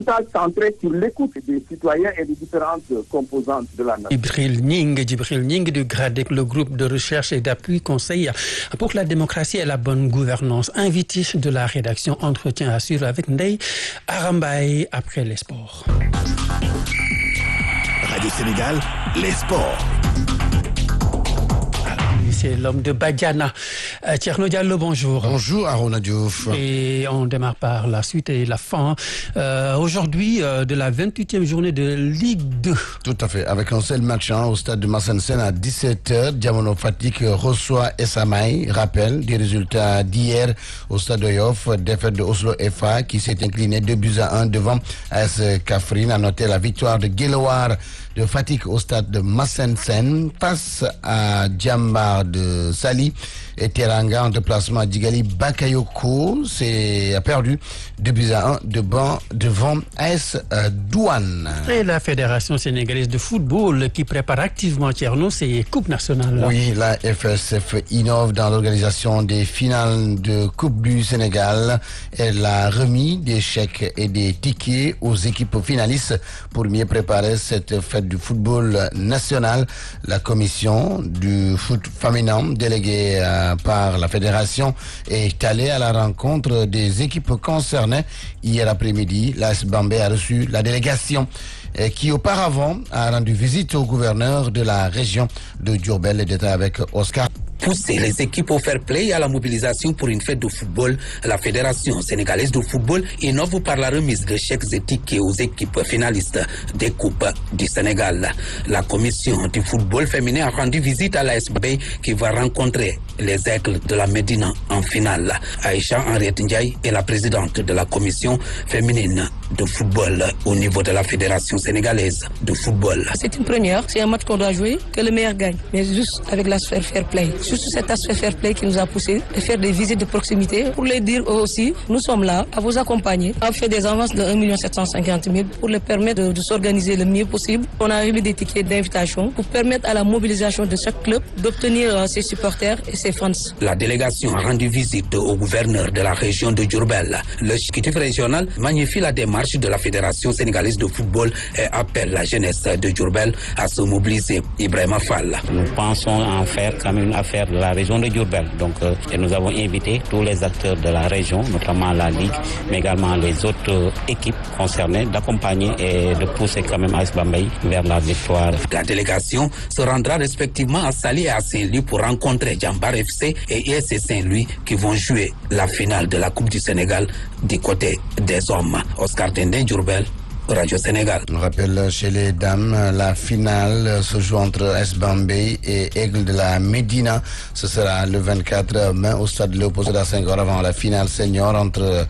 centré sur l'écoute des citoyens et des différentes composantes de la nation. Djibril Ning du GRADEC, le groupe de recherche et d'appui conseil pour la démocratie et la bonne gouvernance. Invité de la rédaction, entretien à suivre avec Ndeye Arambaye après les sports. Radio Sénégal, les sports. C'est l'homme de Badiana. Thierno Diallo, bonjour. Bonjour, Arona Diouf. Et on démarre par la suite et la fin. Aujourd'hui, de la 28e journée de Ligue 2. Tout à fait. Avec un seul match au stade de Massensen à 17h, Diamono Fatick reçoit Esamaï. Rappel des résultats d'hier au stade de Yoff. Défaite de Oslo FA qui s'est incliné 2-1 devant AS Kaffrine. A noté la victoire de Guelwaar de Fatick au stade de Massensen face à Djambar de Sali et Teranga en déplacement à Djigali Bakayoko a perdu 2-1 devant AS Douane. Et la Fédération sénégalaise de football qui prépare activement Thierno ses coupes nationales. Oui, la FSF innove dans l'organisation des finales de Coupe du Sénégal. Elle a remis des chèques et des tickets aux équipes finalistes pour mieux préparer cette fête du football national. La commission du foot féminin déléguée par la fédération est allée à la rencontre des équipes concernées. Hier après-midi, l'AS Bambey a reçu la délégation qui auparavant a rendu visite au gouverneur de la région de Diourbel. Les détails avec Oscar. Pousser les équipes au fair play et à la mobilisation pour une fête de football, la Fédération sénégalaise de football innove par la remise de chèques et tickets aux équipes finalistes des Coupes du Sénégal. La commission du football féminin a rendu visite à l'AS Bambey qui va rencontrer les Aigles de la Médina en finale. Aïcha Henriette Ndiaye est la présidente de la commission féminine de football au niveau de la Fédération sénégalaise de football. C'est une première, c'est un match qu'on doit jouer, que le meilleur gagne, mais juste avec l'aspect fair play. Juste cet aspect fair play qui nous a poussé de faire des visites de proximité pour les dire aussi, nous sommes là à vous accompagner. On a fait des avances de 1 750 000 pour les permettre de s'organiser le mieux possible. On a remis des tickets d'invitation pour permettre à la mobilisation de chaque club d'obtenir ses supporters et ses fans. La délégation a rendu visite au gouverneur de la région de Diourbel. Le exécutif régional magnifie la démarche de la Fédération sénégalaise de football et appelle la jeunesse de Diourbel à se mobiliser. Ibrahima Fall. Nous pensons en faire quand même une affaire de la région de Diourbel. Donc, et nous avons invité tous les acteurs de la région, notamment la Ligue, mais également les autres équipes concernées, d'accompagner et de pousser quand même AS Bambey vers la victoire. La délégation se rendra respectivement à Sali et à Saint-Louis pour rencontrer Djambar FC et ISC Saint-Louis qui vont jouer la finale de la Coupe du Sénégal du côté des hommes. Oscar Tendin, Diourbel, Radio Sénégal. On rappelle chez les dames, la finale se joue entre AS Bambey et Aigle de la Médina. Ce sera le 24 mai au stade Léopold Sédar Senghor avant la finale senior entre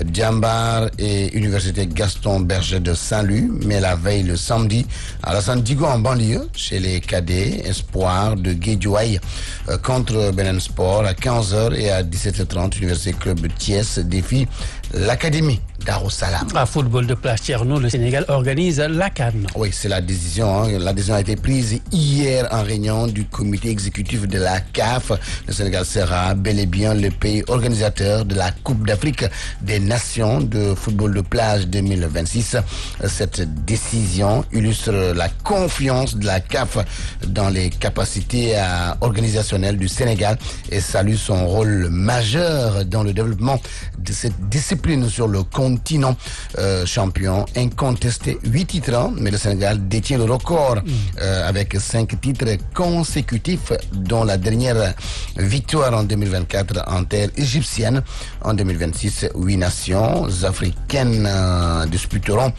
Djambar et Université Gaston Berger de Saint-Louis. Mais la veille, le samedi, à la Sandigo en banlieue, chez les cadets, Espoir de Guédiouaï contre Benen Sport à 15h et à 17h30, Université Club Thiès défie l'Académie Darussalam. À football de place, Thierno, le Sénégal organise la CAN. Oui, c'est la décision. La décision a été prise hier en réunion du comité exécutif de la CAF. Le Sénégal sera bel et bien le pays organisateur de la Coupe d'Afrique des Nations de football de plage 2026. Cette décision illustre la confiance de la CAF dans les capacités organisationnelles du Sénégal et salue son rôle majeur dans le développement de cette discipline sur le continent. Champion incontesté, 8 titres, mais le Sénégal détient le record avec 5 titres consécutifs, dont la dernière victoire en 2024 en terre égyptienne. En 2026, 8 nations africaines disputeront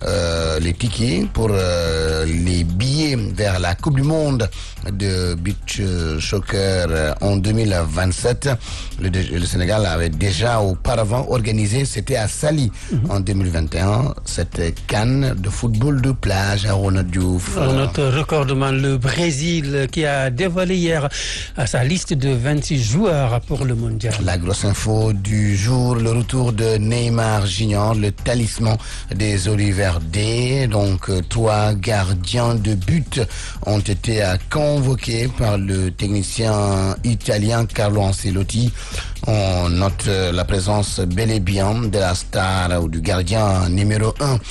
les tickets pour les billets vers la Coupe du Monde de beach soccer en 2027. Le Sénégal avait déjà auparavant organisé, c'était à Sali en 2021, cette CAN de football de plage à Ronald Diouf. Notre recordman, le Brésil, qui a dévoilé hier sa liste de 26 joueurs pour le mondial. La grosse info du jour, le retour de Neymar Junior, le talisman des Oliverdés. Donc, 3 gardiens de but ont été convoqués par le technicien italien Carlo Ancelotti. On note la présence bel et bien de la star ou du gardien numéro 1